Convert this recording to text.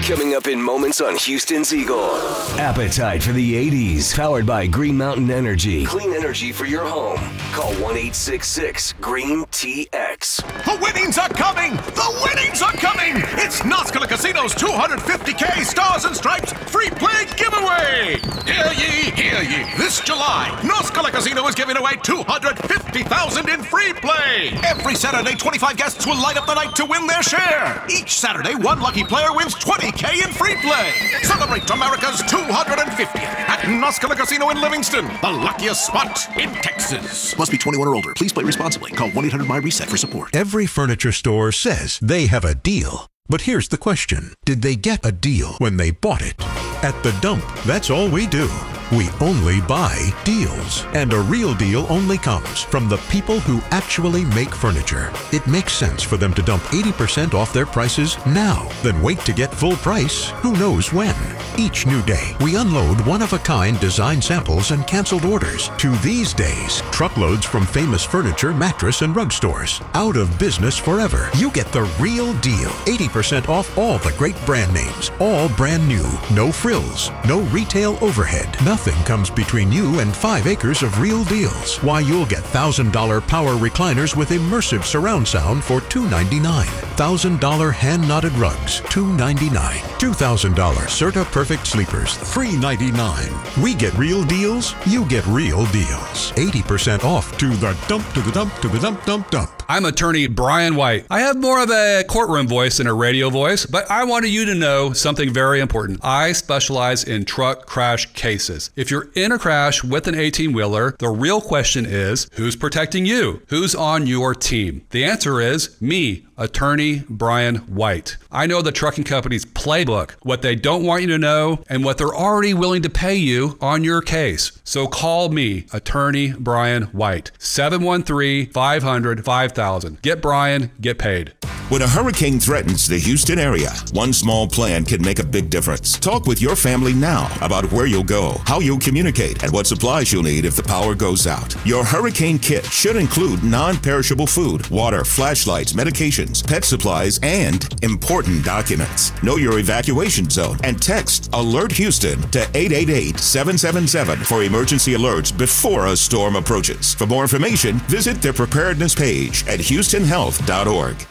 Coming up in moments on Houston's Eagle. Appetite for the 80s, powered by Green Mountain Energy. Clean energy for your home. Call 1-866-GREEN-TX. The winnings are coming! The winnings are coming! It's Noscala Casino's $250K Stars and Stripes free play giveaway! Hear ye, hear ye! This July, Noscala Casino is giving away $250,000 in free play! Every Saturday, 25 guests will light up the night to win their share! Each Saturday, one lucky player wins $20K in free play! Celebrate America's 250th at Noscala Casino in Livingston, the luckiest spot in Texas. Must be 21 or older. Please play responsibly. Call 1-800-MY-RESET for support. Every furniture store says they have a deal. But here's the question. Did they get a deal when they bought it? At The Dump, that's all we do. We only buy deals. And a real deal only comes from the people who actually make furniture. It makes sense for them to dump 80% off their prices now, then wait to get full price who knows when. Each new day, we unload one-of-a-kind design samples and canceled orders to these days, truckloads from famous furniture, mattress, and rug stores. Out of business forever. You get the real deal. 80% off all the great brand names. All brand new. No frills. No retail overhead. Nothing comes between you and 5 acres of real deals. Why, you'll get $1,000 power recliners with immersive surround sound for $299. $1,000 hand-knotted rugs, $299. $2,000 Serta Perfect Sleepers, $399. We get real deals, you get real deals. 80% off to the dump, to the dump, to the dump, dump, dump. I'm attorney Brian White. I have more of a courtroom voice than a radio voice, but I wanted you to know something very important. I specialize in truck crash cases. If you're in a crash with an 18-wheeler, the real question is, who's protecting you? Who's on your team? The answer is me, attorney Brian White. I know the trucking company's playbook, what they don't want you to know, and what they're already willing to pay you on your case. So call me, attorney Brian White, 713-500-5000. Get Brian, get paid. When a hurricane threatens the Houston area, one small plan can make a big difference. Talk with your family now about where you'll go, how you'll communicate, and what supplies you'll need if the power goes out. Your hurricane kit should include non-perishable food, water, flashlights, medications, pet supplies, and important documents. Know your evacuation zone and text Alert Houston to 888-777 for emergency alerts before a storm approaches. For more information, visit their preparedness page at houstonhealth.org.